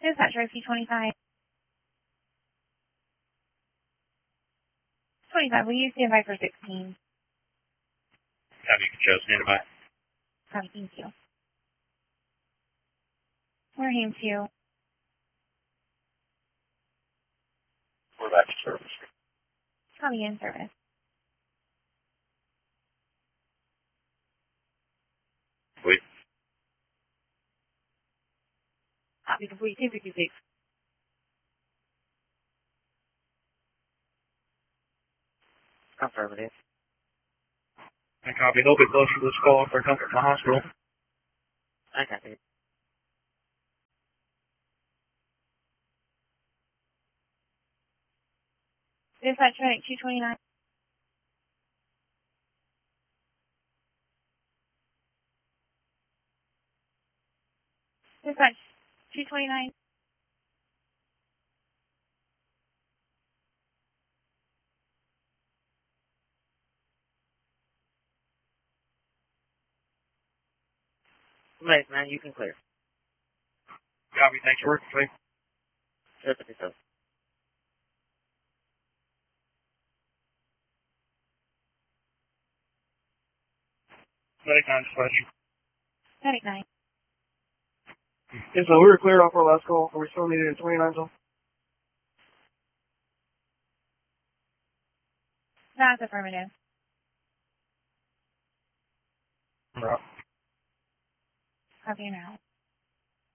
Dispatch RFP 25. 25, will you stand by for 16? Copy, Joe, stand by. Copy, thank you. Wareham 2. We're back to service. Copy, in service. Wait. Copy, complete 256. Affirmative. I copy. They'll be closer to this call for comfort in the hospital. I copy. Dispatch Medic 229. Dispatch 229. Right, man, you can clear. Copy, thanks for working with me. Deputy, so. Medic 9 dispatch. Medic 9. Yes, so we were cleared off our last call. Are we still needed at 29 zone? That's affirmative. Right. Copy now.